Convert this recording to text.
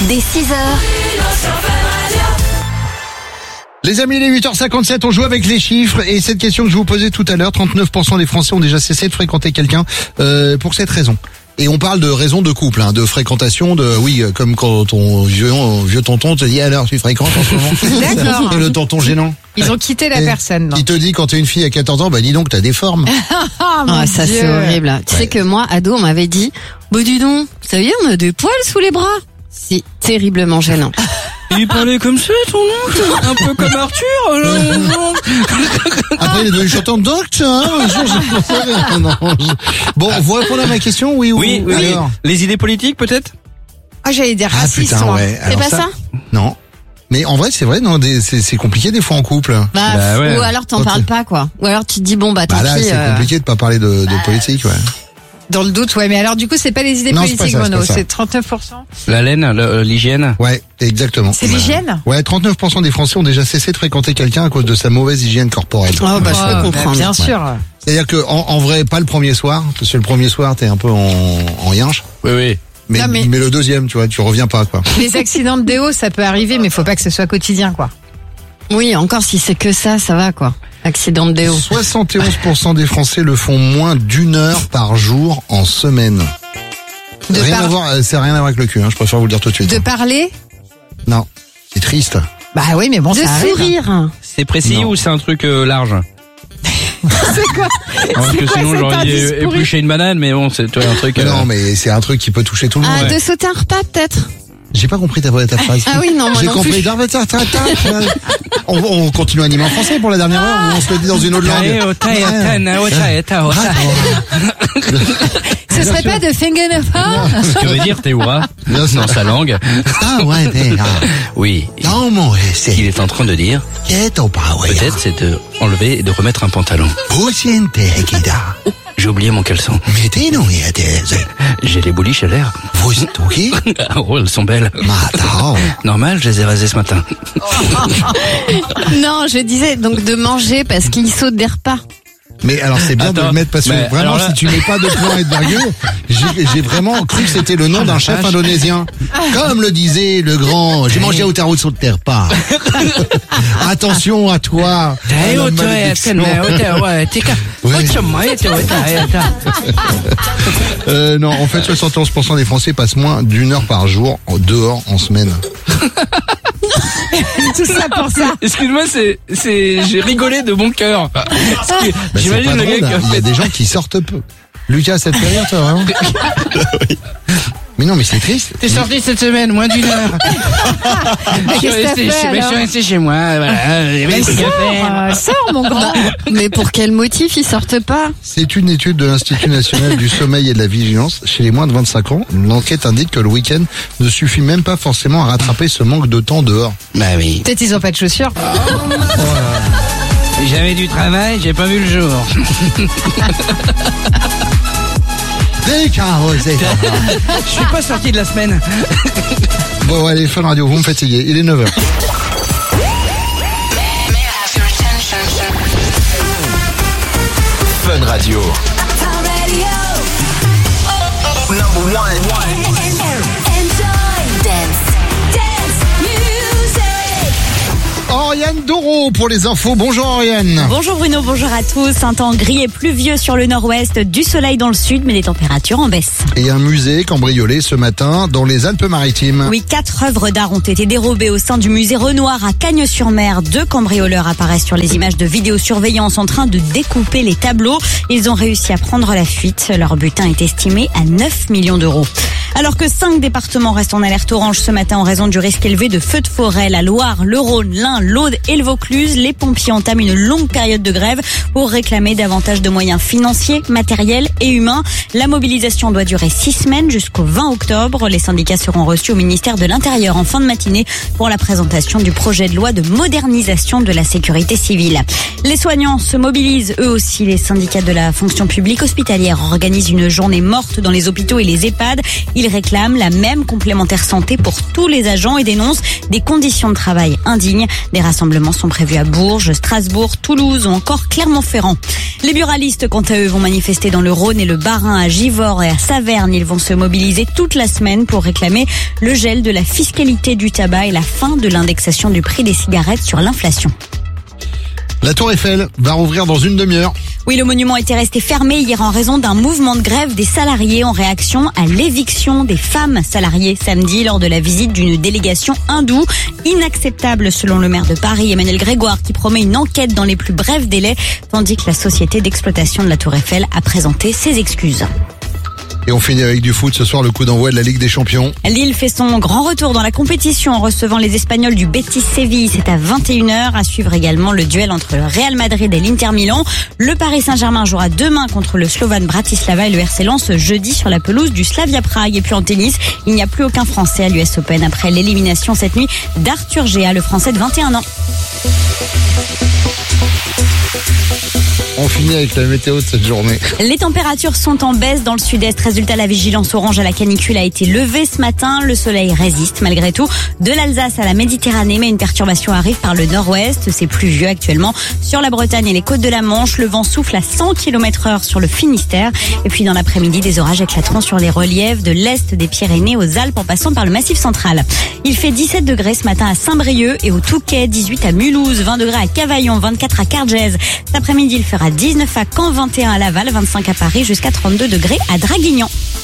Dès 6h. Les amis, il est 8h57, on joue avec les chiffres et cette question que je vous posais tout à l'heure, 39% des Français ont déjà cessé de fréquenter quelqu'un pour cette raison. Et on parle de raison de couple, de fréquentation, comme quand ton vieux tonton te dit alors tu fréquentes en ce moment. D'accord. Et le tonton gênant. Ils ont quitté la personne. Non. Il te dit quand t'es une fille à 14 ans, dis donc t'as des formes. Mon Ça Dieu. c'est horrible. Tu sais que moi, ado, on m'avait dit, dis donc, ça veut dire on a des poils sous les bras. C'est terriblement gênant. Il parlait comme ça, ton oncle, un peu comme Arthur. Après il est devenu chanteur docteur. Bon, vous répondez à ma question, oui ou Oui. alors Les idées politiques, peut-être? Ah, j'allais dire Ah raciste. putain, moi. ouais. C'est Alors pas ça Non. Mais en vrai, c'est vrai, non, c'est compliqué des fois en couple. Bah ouais. Ou alors t'en Quand parles t'es- pas, quoi. Ou alors tu te dis, tant Là, pis. c'est compliqué de pas parler de politique, ouais. Dans le doute, ouais. Mais alors, du coup, c'est pas les idées Non, c'est politiques, pas ça, Mono. c'est C'est pas ça. 39%. La laine, l'hygiène. Ouais, exactement. C'est l'hygiène? Ouais, 39% des Français ont déjà cessé de fréquenter quelqu'un à cause de sa mauvaise hygiène corporelle. Je peux comprendre. Bien sûr. C'est-à-dire que en vrai, pas le premier soir, parce que le premier soir, t'es un peu en yinche. Oui. Mais, Non, mais- mais le deuxième, tu vois, tu reviens pas, quoi. Les accidents de déo, ça peut arriver, mais faut pas que ce soit quotidien, quoi. Oui, encore si c'est que ça va, quoi. Accident de déo. 71% des Français le font moins d'une heure par jour en semaine. De Rien par- à voir, c'est rien à voir avec le cul, je préfère vous le dire tout de suite. De parler? Non, c'est triste. Bah oui, mais bon, De ça arrive. sourire. C'est précis Non. ou c'est un truc large? C'est quoi? Parce que quoi sinon cet j'aurais dit indice pourri éplucher une banane, mais bon, c'est toi un truc. Non, mais c'est un truc qui peut toucher tout le monde. Ah, de sauter un repas, peut-être. J'ai pas compris ta phrase. Ah oui, non, moi J'ai non compris. plus. On continue à animer en français pour la dernière heure ou on se le dit dans une autre langue? Ce serait pas de Fingenhofer? Ce que veut dire Théoura Bien sûr. dans sa langue? Ah ouais, Oui. Il est en train de dire, peut-être c'est de enlever et de remettre un pantalon. J'ai oublié mon caleçon. J'ai les bouliches à l'air. Oh, elles sont belles. Normal, je les ai rasées ce matin. Non, je disais donc de manger parce qu'il saute des repas. Mais alors c'est bien de Attends, le mettre parce que mais vraiment alors là- si tu mets pas de point et de virgule, j'ai vraiment cru que c'était le nom d'un chef indonésien. Comme le disait le grand, j'ai mangé au tarot de terre pas. Attention à toi. La malédiction. Non, en fait 71% des Français passent moins d'une heure par jour dehors en semaine. Tout ça pour ça. Excuse-moi, j'ai rigolé de bon cœur. Parce que Bah, c'est j'imagine pas le drôle, gars qui a il y a fait des gens qui sortent peu. Lucas, ça te fait rire toi vraiment? Mais non, mais c'est triste. T'es sorti cette semaine, moins d'une heure. Je suis resté chez moi, voilà. J'avais des trucs à faire. Sors, mon grand. Mais pour quel motif ils sortent pas? C'est une étude de l'Institut national du sommeil et de la vigilance chez les moins de 25 ans. L'enquête indique que le week-end ne suffit même pas forcément à rattraper ce manque de temps dehors. Bah oui. Peut-être ils ont pas de chaussures. J'avais du travail, j'ai pas vu le jour. Je suis pas sorti de la semaine. Bon, allez, Fun Radio, vous me fatiguez. Il est 9h. Fun Radio. Number one. Oriane Doro pour les infos. Bonjour Oriane. Bonjour Bruno, bonjour à tous. Un temps gris et pluvieux sur le nord-ouest, du soleil dans le sud, mais des températures en baisse. Et un musée cambriolé ce matin dans les Alpes-Maritimes. Oui, 4 œuvres d'art ont été dérobées au sein du musée Renoir à Cagnes-sur-Mer. 2 cambrioleurs apparaissent sur les images de vidéosurveillance en train de découper les tableaux. Ils ont réussi à prendre la fuite. Leur butin est estimé à 9 millions d'euros. Alors que 5 départements restent en alerte orange ce matin en raison du risque élevé de feux de forêt, la Loire, le Rhône, l'Ain, l'Aude et le Vaucluse, les pompiers entament une longue période de grève pour réclamer davantage de moyens financiers, matériels et humains. La mobilisation doit durer 6 semaines jusqu'au 20 octobre. Les syndicats seront reçus au ministère de l'Intérieur en fin de matinée pour la présentation du projet de loi de modernisation de la sécurité civile. Les soignants se mobilisent eux aussi. Les syndicats de la fonction publique hospitalière organisent une journée morte dans les hôpitaux et les EHPAD. Ils Ils réclament la même complémentaire santé pour tous les agents et dénoncent des conditions de travail indignes. Des rassemblements sont prévus à Bourges, Strasbourg, Toulouse ou encore Clermont-Ferrand. Les buralistes, quant à eux, vont manifester dans le Rhône et le Bas-Rhin, à Givors et à Saverne. Ils vont se mobiliser toute la semaine pour réclamer le gel de la fiscalité du tabac et la fin de l'indexation du prix des cigarettes sur l'inflation. La Tour Eiffel va rouvrir dans une demi-heure. Oui, le monument était resté fermé hier en raison d'un mouvement de grève des salariés en réaction à l'éviction des femmes salariées samedi lors de la visite d'une délégation hindoue. Inacceptable selon le maire de Paris, Emmanuel Grégoire, qui promet une enquête dans les plus brefs délais, tandis que la société d'exploitation de la Tour Eiffel a présenté ses excuses. Et on finit avec du foot. Ce soir, le coup d'envoi de la Ligue des Champions. Lille fait son grand retour dans la compétition en recevant les Espagnols du Betis Séville. C'est à 21h. À suivre également le duel entre le Real Madrid et l'Inter Milan. Le Paris Saint-Germain jouera demain contre le Slovan Bratislava et le RC Lens jeudi sur la pelouse du Slavia Prague. Et puis en tennis, il n'y a plus aucun Français à l'US Open après l'élimination cette nuit d'Arthur Géa, le Français de 21 ans. On finit avec la météo de cette journée. Les températures sont en baisse dans le sud-est. Résultat, la vigilance orange à la canicule a été levée ce matin. Le soleil résiste malgré tout de l'Alsace à la Méditerranée, mais une perturbation arrive par le nord-ouest. C'est pluvieux actuellement sur la Bretagne et les côtes de la Manche. Le vent souffle à 100 km/h sur le Finistère. Et puis dans l'après-midi, des orages éclateront sur les reliefs de l'est des Pyrénées aux Alpes en passant par le Massif central. Il fait 17 degrés ce matin à Saint-Brieuc et au Touquet, 18 à Mulhouse, 20 degrés à Cavaillon, 24 à Cargèse. Cet après-midi, il fera 19 à Caen, 21 à Laval, 25 à Paris, jusqu'à 32 degrés à Draguignan.